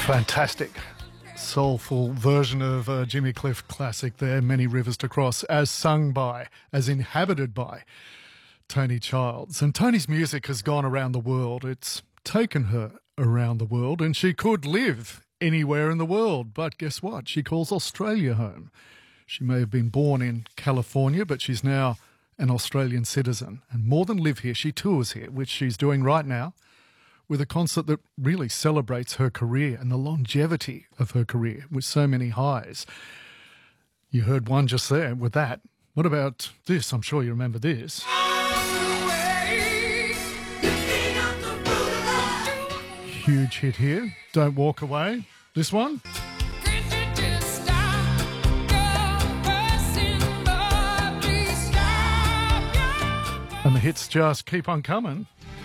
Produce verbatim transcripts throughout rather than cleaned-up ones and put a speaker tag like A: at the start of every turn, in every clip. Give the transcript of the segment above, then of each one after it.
A: Fantastic soulful version of uh, Jimmy Cliff classic there, Many Rivers to Cross, as sung by, as inhabited by Tony Childs. And Tony's music has gone around the world. It's taken her around the world, and she could live anywhere in the world. But guess what? She calls Australia home. She may have been born in California, but she's now an Australian citizen. And more than live here, she tours here, which she's doing right now, with a concert that really celebrates her career and the longevity of her career with so many highs. You heard one just there with that. What about this? I'm sure you remember this. Huge hit here. Don't Walk Away. This one. And the hits just keep on coming.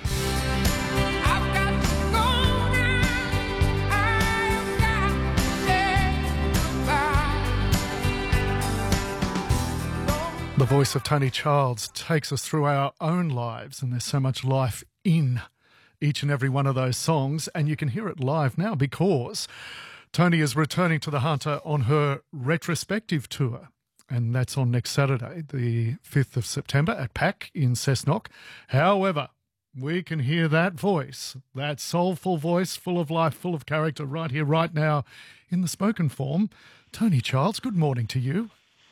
A: The voice of Tony Childs takes us through our own lives, and there's so much life in each and every one of those songs, and you can hear it live now because Tony is returning to the Hunter on her retrospective tour, and that's on next Saturday, the fifth of September at PAC in Cessnock. However, we can hear that voice, that soulful voice, full of life, full of character, right here, right now, in the spoken form. Tony Childs, good morning to you.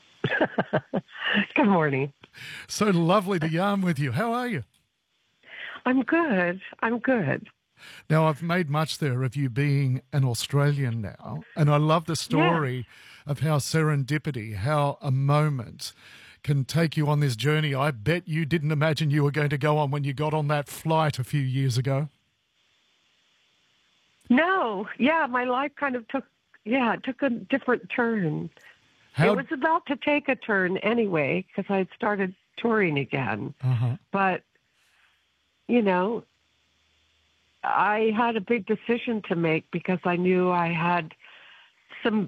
B: Good morning.
A: So lovely to yarn with you. How are you?
B: I'm good. I'm good.
A: Now, I've made much there of you being an Australian now, and I love the story yeah. of how serendipity, how a moment can take you on this journey I bet you didn't imagine you were going to go on when you got on that flight a few years ago.
B: No. Yeah, my life kind of took, yeah, it took a different turn. How... It was about to take a turn anyway because I had started touring again. Uh-huh. But, you know, I had a big decision to make because I knew I had some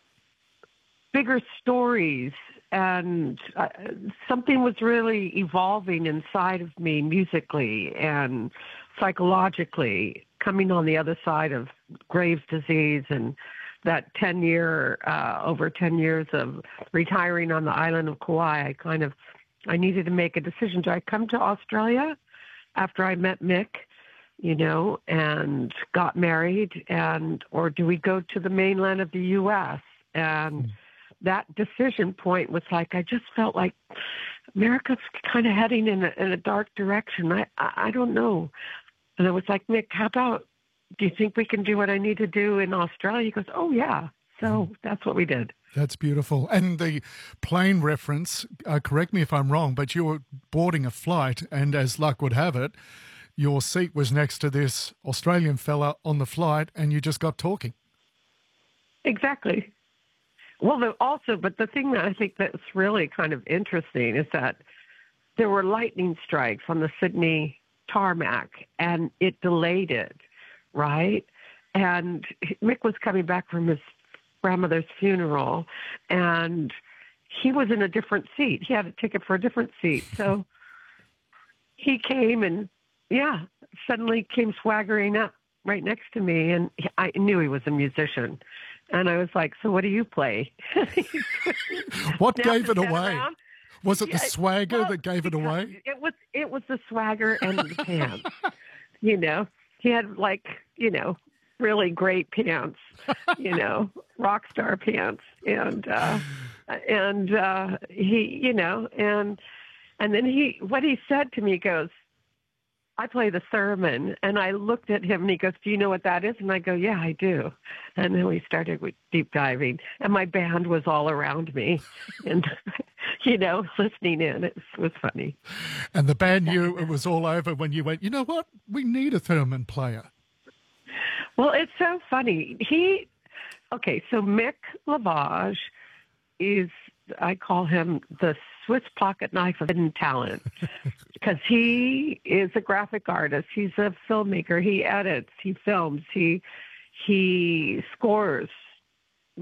B: bigger stories and uh, something was really evolving inside of me musically and psychologically, coming on the other side of Graves' disease and that ten year, uh, over ten years of retiring on the island of Kauai. I kind of, I needed to make a decision. Do I come to Australia after I met Mick, you know, and got married, and, or do we go to the mainland of the U S? And mm. that decision point was like, I just felt like America's kind of heading in a, in a dark direction. I, I, I don't know. And I was like, Mick, how about, do you think we can do what I need to do in Australia? He goes, oh, yeah. So that's what we did.
A: That's beautiful. And the plane reference, uh, correct me if I'm wrong, but you were boarding a flight, and as luck would have it, your seat was next to this Australian fella on the flight, and you just got talking.
B: Exactly. Well, the, also, but the thing that I think that's really kind of interesting is that there were lightning strikes on the Sydney tarmac, and it delayed it. Right? And Mick was coming back from his grandmother's funeral, and he was in a different seat. He had a ticket for a different seat. So he came and, yeah, suddenly came swaggering up right next to me, and I knew he was a musician. And I was like, so what do you play?
A: What gave it away?
B: Around.
A: Was it the swagger
B: well,
A: that gave it away?
B: It was, it was the swagger and the pants, you know. He had, like, you know, really great pants, you know, rock star pants. And, uh, and, uh, he, you know, and, and then he, what he said to me goes, I play the theremin. And I looked at him and he goes, do you know what that is? And I go, yeah, I do. And then we started with deep diving, and my band was all around me and, you know, listening in. It was funny.
A: And the band knew it was all over when you went, you know what? We need a theremin player.
B: Well, it's so funny. He, okay, so Mick Lavage is, I call him the Swiss pocket knife of hidden talent because he is a graphic artist. He's a filmmaker. He edits, he films, he, he scores